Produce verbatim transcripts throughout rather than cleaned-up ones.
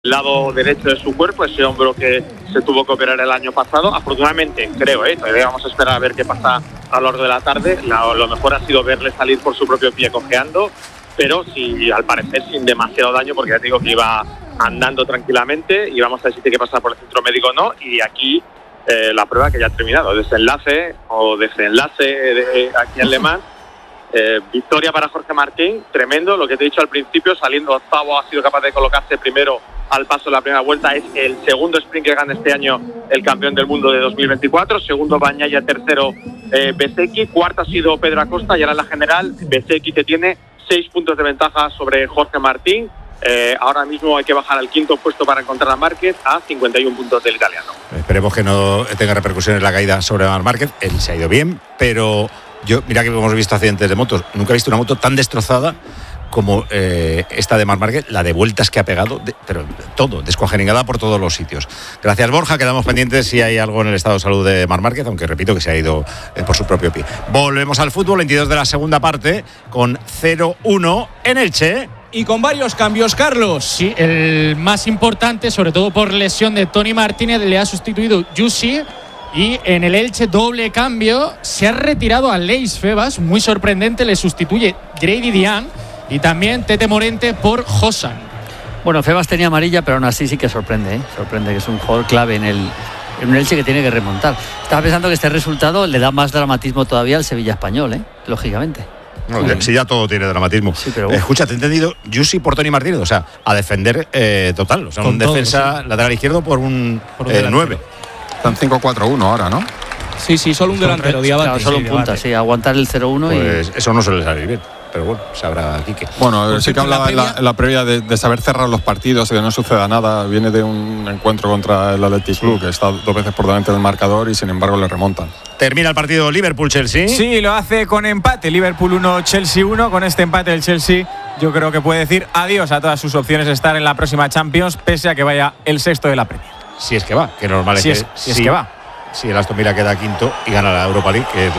lado derecho de su cuerpo, ese hombro que se tuvo que operar el año pasado. Afortunadamente, creo, ¿eh? todavía vamos a esperar a ver qué pasa a lo largo de la tarde. La, lo mejor ha sido verle salir por su propio pie cojeando, pero sí, al parecer sin demasiado daño, porque ya te digo que iba andando tranquilamente y vamos a ver si tiene que pasar por el centro médico o no. Y aquí eh, la prueba que ya ha terminado, desenlace o desenlace de, aquí en Le Mans. Eh, victoria para Jorge Martín, tremendo, lo que te he dicho al principio, saliendo octavo ha sido capaz de colocarse primero al paso de la primera vuelta. Es el segundo sprint que gana este año el campeón del mundo de dos mil veinticuatro, segundo Bagnaia, tercero eh, Bezzecchi, cuarto ha sido Pedro Acosta y ahora en la general Bezzecchi que tiene seis puntos de ventaja sobre Jorge Martín. Eh, ahora mismo hay que bajar al quinto puesto para encontrar a Márquez a cincuenta y uno puntos del italiano. Esperemos que no tenga repercusiones la caída sobre Marc Márquez. Él se ha ido bien, pero yo, mira que hemos visto accidentes de motos, nunca he visto una moto tan destrozada como eh, esta de Marc Márquez, la de vueltas que ha pegado, de, pero todo, descuajeringada por todos los sitios. Gracias, Borja, quedamos pendientes si hay algo en el estado de salud de Marc Márquez, aunque repito que se ha ido eh, por su propio pie. Volvemos al fútbol, veintidós de la segunda parte, con cero uno en Elche. Y con varios cambios, Carlos. Sí, el más importante, sobre todo por lesión de Toni Martínez, le ha sustituido Jussi. Y en el Elche, doble cambio, se ha retirado a Leis Febas, muy sorprendente, le sustituye Grady Dian y también Tete Morente por Josan. Bueno, Febas tenía amarilla, pero aún así sí que sorprende, ¿eh? Sorprende que es un jugador clave en el, en un Elche que tiene que remontar. Estaba pensando que este resultado le da más dramatismo todavía al Sevilla español, ¿eh? Lógicamente. No, sí. Si ya todo tiene dramatismo. Sí, pero... Escucha, te he entendido, Jussi por Toni Martínez, o sea, a defender eh, total, o sea, Con un todo, defensa sí. lateral izquierdo por un, por un eh, nueve. Están cinco cuatro uno ahora, ¿no? Sí, sí, solo un delantero, Diabate. Claro, solo sí, un punta, Diabate. sí, aguantar el cero uno Pues y... eso no suele salir bien, pero bueno, sabrá Quique. Bueno, Por sí cierto, que hablaba en la la, previa- en la previa de, de saber cerrar los partidos, de que no suceda nada. Viene de un encuentro contra el Athletic Club, que está dos veces por delante del marcador y sin embargo le remontan. Termina el partido Liverpool-Chelsea. Sí, lo hace con empate. Liverpool uno, Chelsea uno. Con este empate el Chelsea yo creo que puede decir adiós a todas sus opciones de estar en la próxima Champions, pese a que vaya el sexto de la Premier. Si es que va, que normal es Si que, es, si es que va. Si el Aston Villa queda quinto y gana la Europa League, que es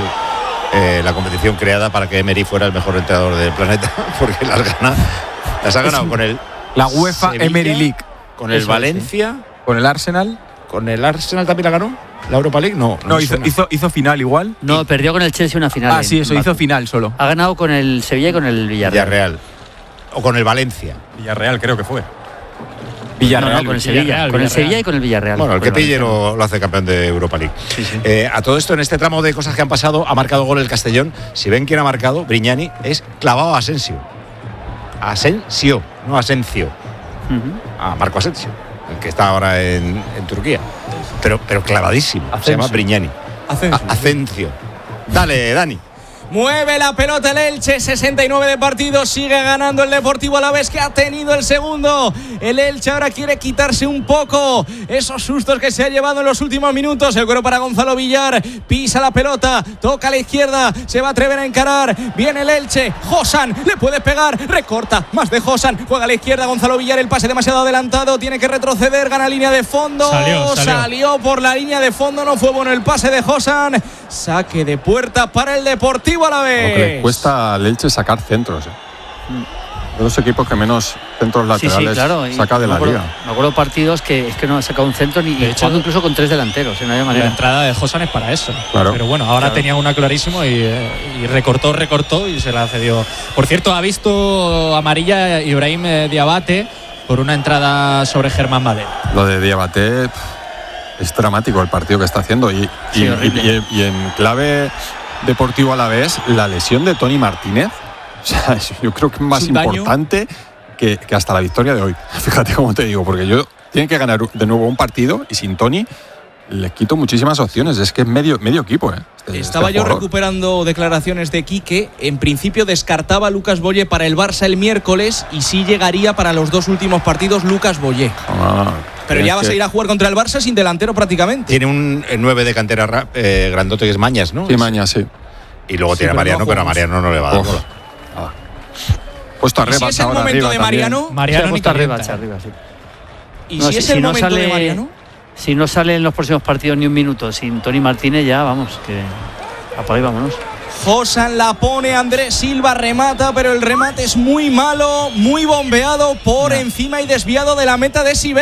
eh, la competición creada para que Emery fuera el mejor entrenador del planeta, porque las gana, las ha ganado con el La UEFA Sevilla, Emery League. con el Eso es, Valencia, Con el Arsenal. con el Arsenal también la ganó. ¿La Europa League? No, No, me hizo, suena. hizo, hizo final igual. No, perdió con el Chelsea una final. Ah, en- sí, eso, en hizo Bakú. final solo. Ha ganado con el Sevilla y con el Villarreal. Villarreal. O con el Valencia. Villarreal creo que fue. No, Villarreal. no, con el Sevilla, Villarreal, con el Villarreal. Sevilla y con el Villarreal. Bueno, el Con que pille Valenciano. lo, lo hace campeón de Europa League. Sí, sí. Eh, a todo esto, en este tramo de cosas que han pasado, ha marcado gol el Castellón. Si ven quién ha marcado, Brignani, es clavado a Asensio. Asensio, no Asencio. Ujú. A Marco Asensio, el que está ahora en, en Turquía. Pero, pero clavadísimo. Se Asensio. llama Brignani. Asensio. A- Asencio. Dale, Dani. Mueve la pelota el Elche, sesenta y nueve de partido, sigue ganando el Deportivo Alavés, que ha tenido el segundo. El Elche ahora quiere quitarse un poco esos sustos que se ha llevado en los últimos minutos. El cuero para Gonzalo Villar, pisa la pelota, toca a la izquierda, se va a atrever a encarar. Viene el Elche, Josan, le puede pegar, recorta, más de Josan, juega a la izquierda Gonzalo Villar, el pase demasiado adelantado, tiene que retroceder, gana línea de fondo. Salió, salió. Salió por la línea de fondo, no fue bueno el pase de Josan. Saque de puerta para el Deportivo Alavés. Lo que le cuesta al Elche sacar centros. ¿eh? De los equipos que menos centros Sí, laterales sí, claro. y saca de me la acuerdo, liga. Me acuerdo partidos que es que no ha sacado un centro ni De y hecho, jugando incluso con tres delanteros, ¿eh? No había La manera. entrada de Josan es para eso. Claro. Pero bueno, ahora Claro. tenía una clarísimo y, eh, y recortó, recortó y se la cedió. Por cierto, ha visto amarilla Ibrahim eh, Diabate por una entrada sobre Germán Madel. Lo de Diabate pff, es dramático el partido que está haciendo. Y, Sí, y- horrible. y- y en clave deportivo a la vez, la lesión de Toni Martínez, o sea, yo creo que es más Es un daño. importante que, que hasta la victoria de hoy. Fíjate cómo te digo, porque yo tienen que ganar de nuevo un partido y sin Toni les quito muchísimas opciones. Es que es medio, medio equipo. ¿eh? Este- Estaba este yo jugador. recuperando declaraciones de Quique. En principio descartaba a Lucas Boye para el Barça el miércoles y sí llegaría para los dos últimos partidos Lucas Boye. Ah, Pero tienes ya vas que- a ir a jugar contra el Barça sin delantero prácticamente. Tiene un eh, nueve de cantera ra- eh, grandote que es Mañas, ¿no? Sí, Maña, sí. Y luego Sí, tiene a pero Mariano, no pero a jugamos. Mariano no le va a dar Uf. bola. Puesto a ¿Y si Rebach es el ahora momento arriba de también. Mariano? Se Mariano ha ni puesto arriba, calienta. arriba, sí. ¿Y No, si si- es si el no momento de sale- Mariano? Si no sale en los próximos partidos ni un minuto sin Toni Martínez, ya vamos, que apaga y vámonos. Josan la pone, Andrés Silva remata, pero el remate es muy malo, muy bombeado por no. encima y desviado de la meta de Sibel.